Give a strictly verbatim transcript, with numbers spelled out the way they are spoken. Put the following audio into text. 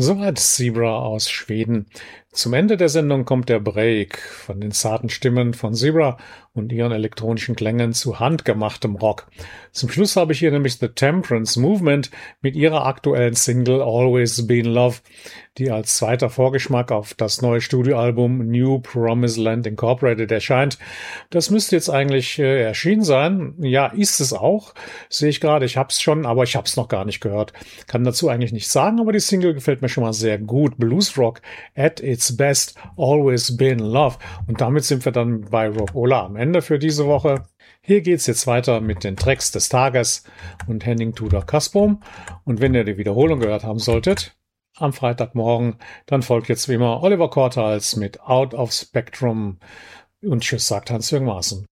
Soweit Zebra aus Schweden. Zum Ende der Sendung kommt der Break von den zarten Stimmen von Zebra und ihren elektronischen Klängen zu handgemachtem Rock. Zum Schluss habe ich hier nämlich The Temperance Movement mit ihrer aktuellen Single Always Been Love, die als zweiter Vorgeschmack auf das neue Studioalbum New Promised Land Incorporated erscheint. Das müsste jetzt eigentlich äh, erschienen sein. Ja, ist es auch. Sehe ich gerade, ich hab's schon, aber ich hab's noch gar nicht gehört. Kann dazu eigentlich nichts sagen, aber die Single gefällt mir schon mal sehr gut. Blues Rock at its best, always been love. Und damit sind wir dann bei Rock Ola am Ende für diese Woche. Hier geht's jetzt weiter mit den Tracks des Tages und Henning Tudor Kasbom. Und wenn ihr die Wiederholung gehört haben solltet, am Freitagmorgen, dann folgt jetzt wie immer Oliver Kortals mit Out of Spectrum. Und tschüss, sagt Hans-Jürgen Maaßen.